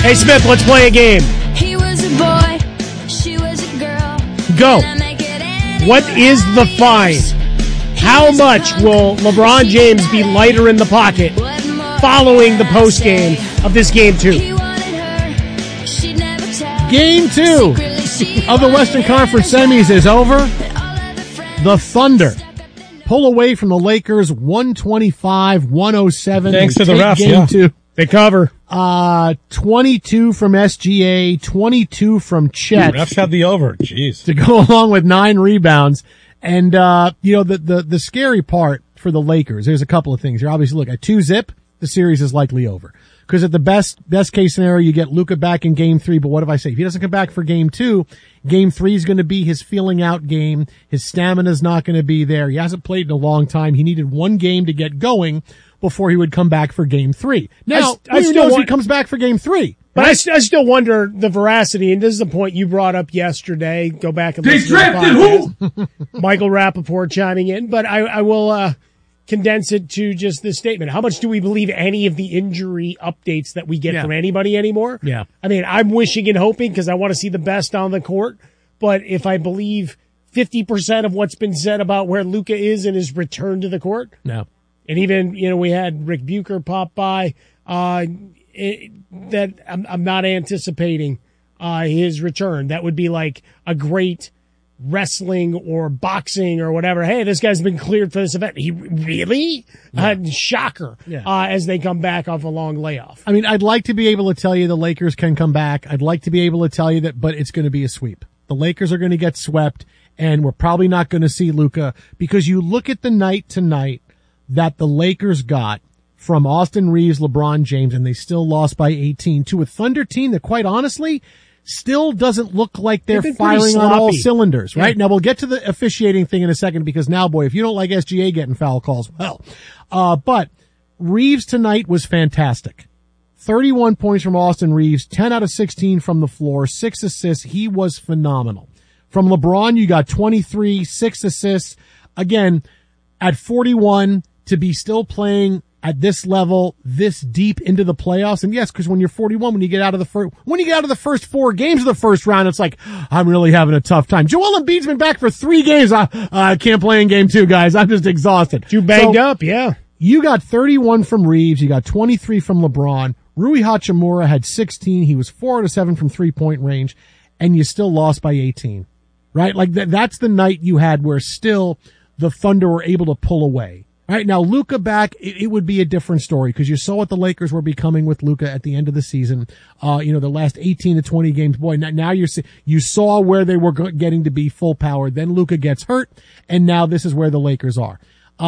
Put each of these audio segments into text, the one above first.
Hey, Smith, let's play a game. He was a boy, she was a girl. Go. What is the fine? How much will LeBron James be lighter in the pocket following the postgame of this Game 2? Game 2 of the Western Conference semis is over. The Thunder pull away from the Lakers 125-107. Thanks to the refs, Game 2. They cover. 22 from SGA, 22 from Chet. Refs have the over. Jeez. To go along with 9 rebounds. And, the scary part for the Lakers, there's a couple of things here. Obviously, look, at 2-zip, the series is likely over. Because at the best case scenario, you get Luka back in Game 3. But what if I say, if he doesn't come back for Game 2, Game 3 is going to be his feeling out game. His stamina's not going to be there. He hasn't played in a long time. He needed one game to get going before he would come back for Game 3. Now, I who still knows if want- he comes back for Game 3? But I still wonder the veracity, and this is the point you brought up yesterday. Go back and They listen to the drafted podcast. Michael Rappaport chiming in, but I will condense it to just this statement. How much do we believe any of the injury updates that we get from anybody anymore? Yeah. I mean, I'm wishing and hoping because I want to see the best on the court, but if I believe 50% of what's been said about where Luka is in his return to the court, No. and even, we had Rick Bucher pop by, that I'm not anticipating his return. That would be like a great wrestling or boxing or whatever. Hey, this guy's been cleared for this event. He really? Shocker. Yeah. As they come back off a long layoff. I mean, I'd like to be able to tell you the Lakers can come back. I'd like to be able to tell you that, but it's going to be a sweep. The Lakers are going to get swept, and we're probably not going to see Luka, because you look at the night tonight that the Lakers got from Austin Reeves, LeBron James, and they still lost by 18 to a Thunder team that, quite honestly, still doesn't look like they're They've been pretty firing on all sloppy. cylinders, right? Yeah. Now, we'll get to the officiating thing in a second, because now, boy, if you don't like SGA getting foul calls, well. But Reeves tonight was fantastic. 31 points from Austin Reeves, 10 out of 16 from the floor, 6 assists. He was phenomenal. From LeBron, you got 23, 6 assists. Again, at 41, to be still playing at this level, this deep into the playoffs. And yes, because when you're 41, when you get out of the first 4 games of the first round, it's like, I'm really having a tough time. Joel Embiid's been back for 3 games. I can't play in Game 2, guys. I'm just exhausted. Too banged up, yeah. You got 31 from Reeves. You got 23 from LeBron. Rui Hachimura had 16. He was 4 out of 7 from 3-point range, and you still lost by 18, right? Like that's the night you had where still the Thunder were able to pull away. Right now, Luka back, it would be a different story, because you saw what the Lakers were becoming with Luka at the end of the season. The last 18 to 20 games. Boy, now you saw where they were getting to be full power. Then Luka gets hurt, and now this is where the Lakers are.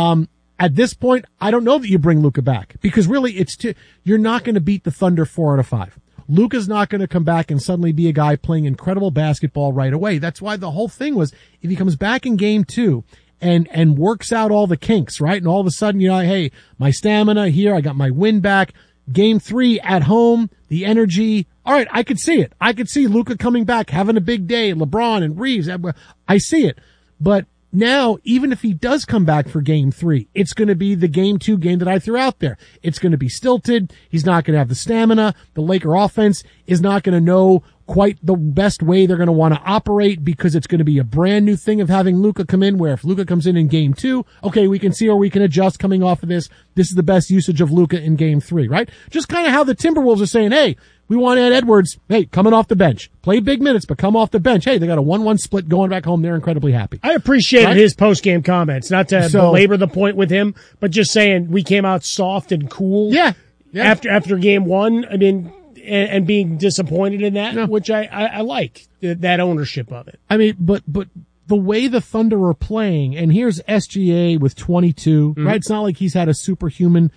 At this point, I don't know that you bring Luka back, because really you're not going to beat the Thunder 4 out of 5. Luka's not going to come back and suddenly be a guy playing incredible basketball right away. That's why the whole thing was, if he comes back in Game 2, and works out all the kinks, right? And all of a sudden, hey, my stamina here, I got my win back. Game 3 at home, the energy. All right, I could see it. I could see Luka coming back, having a big day, LeBron and Reeves. I see it. But now, even if he does come back for Game 3, it's going to be the Game 2 game that I threw out there. It's going to be stilted. He's not going to have the stamina. The Laker offense is not going to know quite the best way they're going to want to operate, because it's going to be a brand new thing of having Luka come in, where if Luka comes in Game 2, okay, we can see where we can adjust coming off of this. This is the best usage of Luka in Game 3, right? Just kind of how the Timberwolves are saying, hey, we want Ed Edwards, hey, coming off the bench. Play big minutes, but come off the bench. Hey, they got a 1-1 split going back home. They're incredibly happy. I appreciated his post-game comments, not to belabor the point with him, but just saying we came out soft and cool. Yeah. After Game 1, I mean, and being disappointed in that, which I like, that ownership of it. I mean, but the way the Thunder are playing, and here's SGA with 22, right? It's not like he's had a superhuman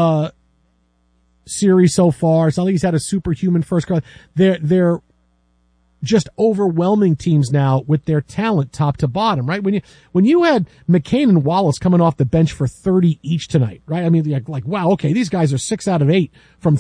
series so far. It's not like he's had a superhuman first card. They're just overwhelming teams now with their talent top to bottom, right? When you had McCain and Wallace coming off the bench for 30 each tonight, right? I mean, like wow, okay, these guys are 6 out of 8 from